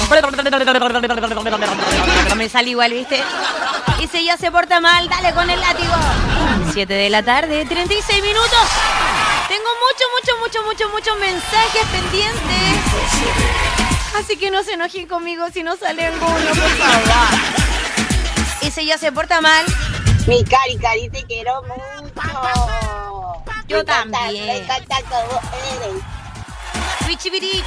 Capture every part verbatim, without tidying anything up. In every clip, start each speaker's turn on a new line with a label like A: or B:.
A: Me sale igual, ¿viste? Y si ella se porta mal, dale con el látigo. siete de la tarde, treinta y seis minutos. Tengo muchos, muchos, muchos, muchos, muchos mensajes pendientes. Así que no se enojen conmigo si no sale alguno, por favor. Y si ella se porta mal.
B: Mi cari, cari, te quiero mucho.
A: Yo
B: me encanta,
A: también.
B: Me encanta cómo eres.
A: Bichibirichi.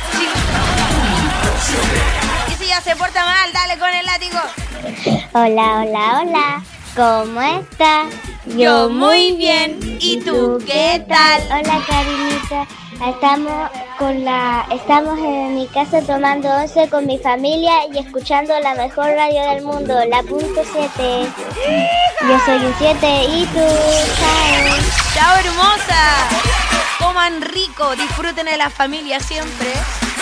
A: Y si ella se porta mal, dale con el látigo.
C: Hola, hola, hola. ¿Cómo estás?
A: Yo muy bien. ¿Y tú qué tal?
C: Hola, cariñita. Estamos con la, estamos en mi casa tomando once con mi familia y escuchando la mejor radio del mundo, la punto siete. Yo soy un siete y tú, chao.
A: Chao, hermosa. Coman rico, disfruten de la familia siempre.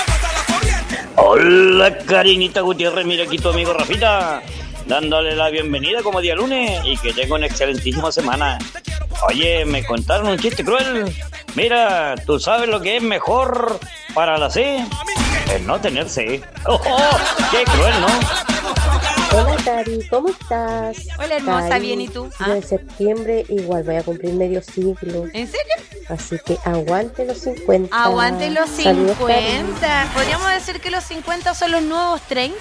D: Hola, Karinita Gutiérrez, mira aquí tu amigo Rafita, dándole la bienvenida como día lunes y que tenga una excelentísima semana. Oye, me contaron un chiste cruel. Mira, ¿tú sabes lo que es mejor para la C? El no tener C. ¡Oh, oh! ¡Qué cruel!, ¿no?
E: Hola, Cari, ¿cómo estás?
A: Hola, hermosa,
E: Cari,
A: bien, ¿y tú?
E: Yo
A: ¿Ah?
E: en septiembre igual voy a cumplir medio siglo.
A: ¿En serio?
E: Así que aguante los cincuenta.
A: Aguante los
E: Saludos,
A: cincuenta. ¿Podríamos decir que los cincuenta son los nuevos treinta?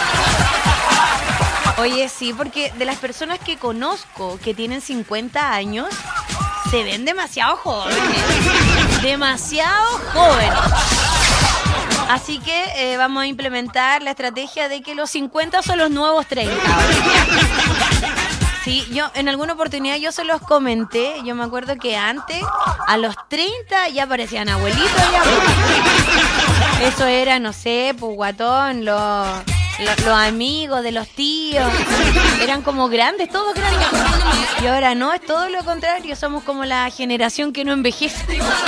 A: Oye, sí, porque de las personas que conozco que tienen cincuenta años, se ven demasiado jóvenes. Demasiado jóvenes. Así que eh, vamos a implementar la estrategia de que los cincuenta son los nuevos treinta. Sí, yo en alguna oportunidad yo se los comenté. Yo me acuerdo que antes, a los treinta, ya parecían abuelitos. Ya, pues. Eso era, no sé, pues guatón, los, los, los amigos de los tíos. Eran como grandes, todos grandes. Y ahora no, es todo lo contrario. Somos como la generación que no envejece.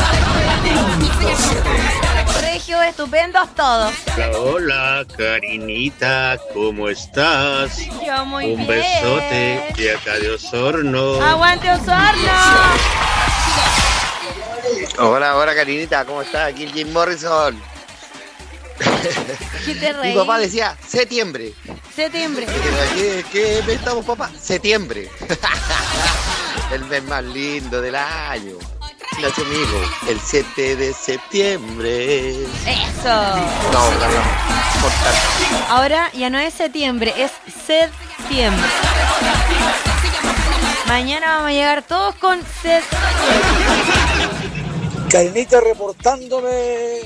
A: Regio, estupendos todos.
F: Hola, hola, Karinita, ¿cómo estás?
A: Yo muy
F: Un
A: bien.
F: besote de acá de Osorno.
A: ¡Aguante Osorno!
G: Hola, hola, Karinita, ¿cómo estás? Aquí el Jim Morrison.
A: ¿Qué te
G: Mi
A: reí?
G: papá decía septiembre.
A: Septiembre.
G: ¿Qué, qué mes estamos, papá? Septiembre. El mes más lindo del año. Nació mi hijo el siete de septiembre.
A: Eso.
G: No, no, no. Cortar.
A: Ahora ya no es septiembre, es septiembre. Mañana vamos a llegar todos con septiembre.
H: Karinita reportándome